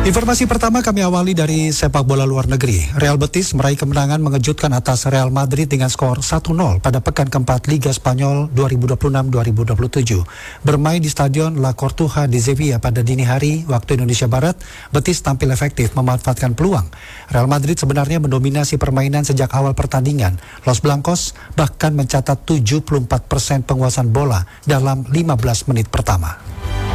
Informasi pertama kami awali dari sepak bola luar negeri. Real Betis meraih kemenangan mengejutkan atas Real Madrid dengan skor 1-0 pada pekan keempat Liga Spanyol 2026-2027. Bermain di Stadion La Cartuja di Sevilla pada dini hari waktu Indonesia Barat, Betis tampil efektif memanfaatkan peluang. Real Madrid sebenarnya mendominasi permainan sejak awal pertandingan. Los Blancos bahkan mencatat 74% penguasaan bola dalam 15 menit pertama.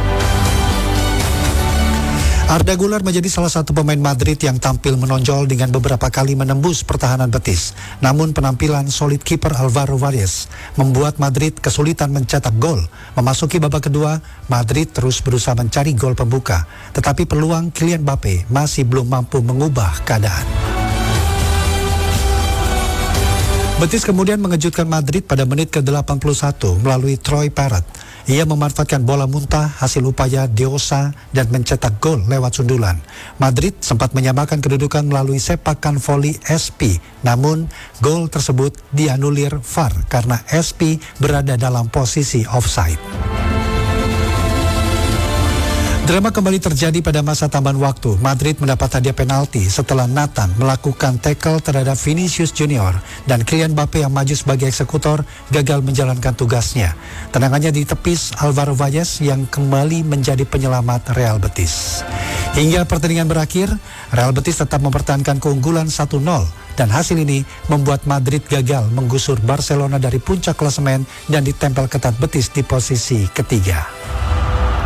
Arda Güler menjadi salah satu pemain Madrid yang tampil menonjol dengan beberapa kali menembus pertahanan Betis. Namun penampilan solid kiper Álvaro Valles membuat Madrid kesulitan mencetak gol. Memasuki babak kedua, Madrid terus berusaha mencari gol pembuka. Tetapi peluang Kylian Mbappe masih belum mampu mengubah keadaan. Betis kemudian mengejutkan Madrid pada menit ke-81 melalui Troy Parrott. Ia memanfaatkan bola muntah hasil upaya Diosa dan mencetak gol lewat sundulan. Madrid sempat menyamakan kedudukan melalui sepakan voli SP. Namun, gol tersebut dianulir VAR karena SP berada dalam posisi offside. Drama kembali terjadi pada masa tambahan waktu. Madrid mendapat hadiah penalti setelah Nathan melakukan tackle terhadap Vinicius Junior dan Kylian Mbappe yang maju sebagai eksekutor gagal menjalankan tugasnya. Tendangannya ditepis Álvaro Valles yang kembali menjadi penyelamat Real Betis. Hingga pertandingan berakhir, Real Betis tetap mempertahankan keunggulan 1-0 dan hasil ini membuat Madrid gagal menggusur Barcelona dari puncak klasemen dan ditempel ketat Betis di posisi ketiga.